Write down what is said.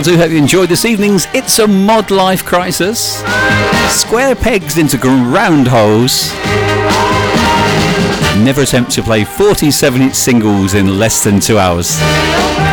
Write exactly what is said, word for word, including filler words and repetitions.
do hope you enjoyed this evening's It's a Mod Life Crisis. Square pegs into round holes. Never attempt to play forty-seven inch singles in less than two hours.